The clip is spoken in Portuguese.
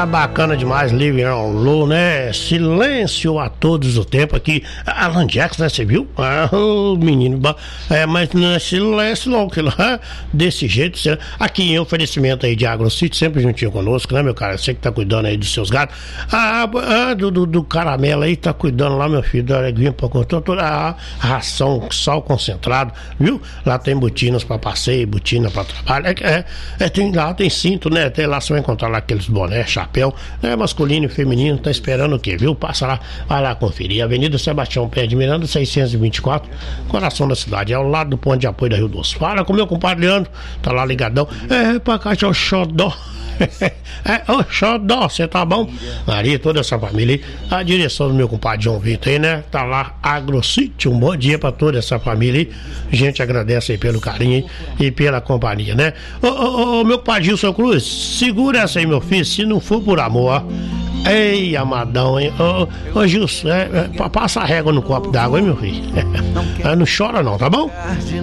bacana demais, Living on Low, né? Silêncio a todos o tempo aqui. Alan Jackson, né? Você viu? Menino. Mas não é silêncio não, que lá, desse jeito. Aqui em oferecimento aí de AgroSítio, sempre juntinho conosco, né, meu cara? Você que tá cuidando aí dos seus gatos. Do caramelo aí, tá cuidando lá, meu filho, da alegria pra contar toda a ração, sal concentrado, viu? Lá tem botinas pra passeio, botina pra trabalho. Lá tem cinto, né? Até lá você vai encontrar lá aqueles boné, chapéu, né? Masculino e feminino, tá esperando o quê, viu? Passa lá, vai lá conferir. Avenida Sebastião Pé de Miranda, 624, coração da cidade, é ao lado do ponto de apoio da Rio Doce. Fala com o meu compadre Leandro, tá lá ligadão. Pra cá, é o xodó. Ô xodó, você tá bom? Maria, toda essa família aí, a direção do meu compadre João Vitor aí, né? Tá lá, AgroSítio, um bom dia pra toda essa família aí. A gente agradece aí pelo carinho e pela companhia, né? Ô, meu compadre Gilson Cruz, segura essa aí, meu filho, se não for por amor, ó. Ei, amadão, hein? Ô Gilson, passa a régua no copo d'água, hein, meu filho? Não chora não, tá bom?